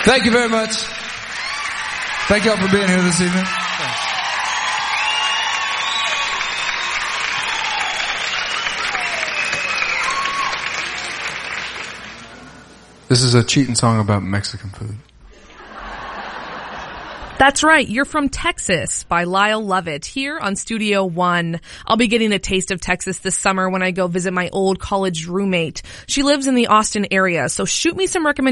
Thank you very much. Thank y'all for being here this evening. This is a cheating song about Mexican food. That's right. You're from Texas by Lyle Lovett here on Studio One. I'll be getting a taste of Texas this summer when I go visit my old college roommate. She lives in the Austin area, so shoot me some recommendations